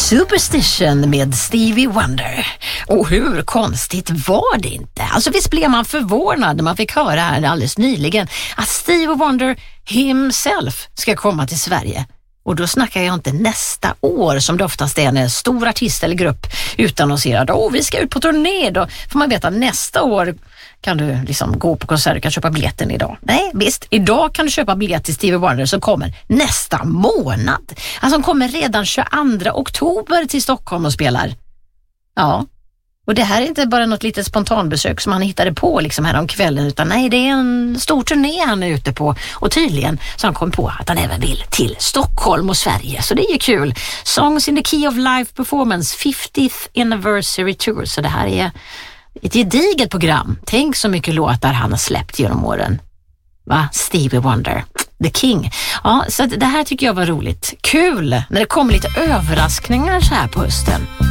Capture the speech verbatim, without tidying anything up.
Superstition med Stevie Wonder. Och hur konstigt var det inte? Alltså visst blev man förvånad när man fick höra här alldeles nyligen att Stevie Wonder himself ska komma till Sverige. Och då snackar jag inte nästa år som det oftast är en stor artist eller grupp utannonserad. Åh, vi ska ut på turné då. Får man veta nästa år kan du liksom gå på konsert och kan köpa biljetten idag. Nej, visst. Idag kan du köpa biljett till Stevie Wonder som kommer nästa månad. Alltså han kommer redan tjugoandra oktober till Stockholm och spelar. Ja. Och det här är inte bara något litet spontanbesök som han hittade på liksom här om kvällen, utan nej, det är en stor turné han är ute på. Och tydligen så han kom på att han även vill till Stockholm och Sverige. Så det är ju kul. Songs in the Key of Life Performance fiftieth Anniversary Tour. Så det här är ett gediget program. Tänk så mycket låtar han har släppt genom åren. Va? Stevie Wonder. The King. Ja, så det här tycker jag var roligt. Kul när det kommer lite överraskningar så här på hösten.